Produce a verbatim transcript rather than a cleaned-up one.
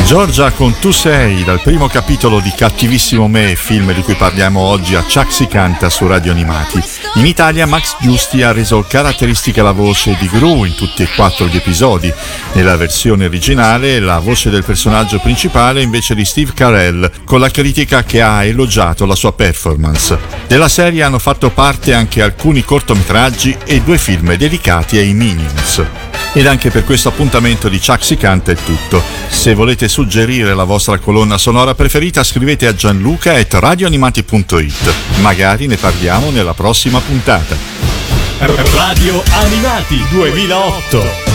Giorgia con Tu sei, dal primo capitolo di Cattivissimo me, film di cui parliamo oggi a Ciak si canta su Radio Animati. In Italia Max Giusti ha reso caratteristica la voce di Gru in tutti e quattro gli episodi. Nella versione originale la voce del personaggio principale è invece di Steve Carell, con la critica che ha elogiato la sua performance. Della serie hanno fatto parte anche alcuni cortometraggi e due film dedicati ai Minions. Ed anche per questo appuntamento di Ciak si canta è tutto. Se volete suggerire la vostra colonna sonora preferita, scrivete a gianluca at radioanimati punto it. Magari ne parliamo nella prossima puntata. Radio Animati duemilaotto.